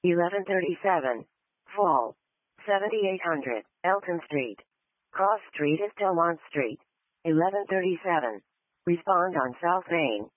1137. Fall. 7800. Elton Street. Cross Street is Delmont Street. 1137. Respond on South Main.